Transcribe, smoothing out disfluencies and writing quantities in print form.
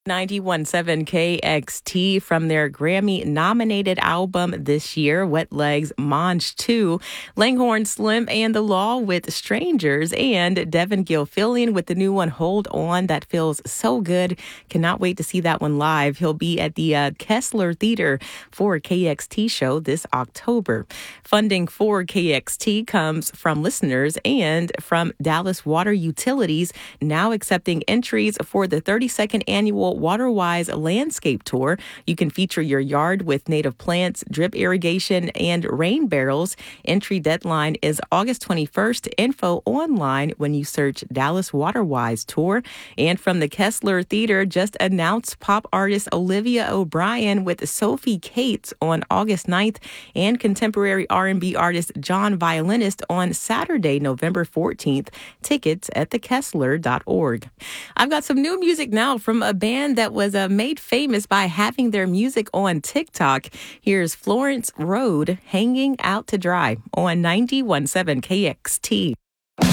91.7 KXT from their Grammy-nominated album this year, Wet Legs, Mange 2, Langhorne Slim and the Law with Strangers, and Devin Gilfillian with the new one, Hold On. That feels so good. Cannot wait to see that one live. He'll be at the Kessler Theater for a KXT show this October. Funding for KXT comes from listeners and from Dallas Water Utilities, now accepting entries for the 32nd annual WaterWise Landscape Tour. You can feature your yard with native plants, drip irrigation, and rain barrels. Entry deadline is August 21st. Info online when you search Dallas WaterWise Tour. And from the Kessler Theater, just announced pop artist Olivia O'Brien with Sophie Cates on August 9th and contemporary R&B artist John Violinist on Saturday, November 14th. Tickets at thekessler.org. I've got some new music now from a band that was made famous by having their music on TikTok. Here's Florence Road, Hanging Out to Dry on 91.7 KXT.